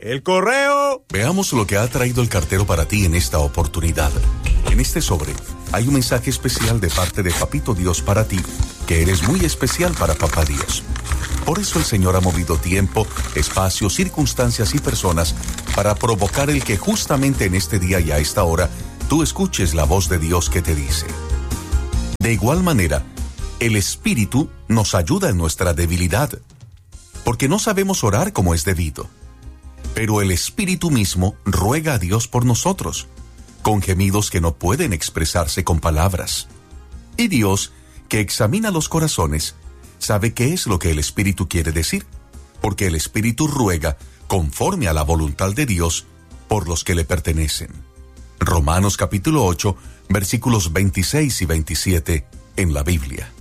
¡El correo! Veamos lo que ha traído el cartero para ti en esta oportunidad. En este sobre hay un mensaje especial de parte de Papito Dios para ti, que eres muy especial para Papá Dios. Por eso el Señor ha movido tiempo, espacio, circunstancias y personas para provocar el que justamente en este día y a esta hora tú escuches la voz de Dios que te dice. De igual manera, el Espíritu nos ayuda en nuestra debilidad, porque no sabemos orar como es debido. Pero el Espíritu mismo ruega a Dios por nosotros, con gemidos que no pueden expresarse con palabras. Y Dios, que examina los corazones, sabe qué es lo que el Espíritu quiere decir, porque el Espíritu ruega conforme a la voluntad de Dios por los que le pertenecen. Romanos capítulo 8, versículos 26 y 27 en la Biblia.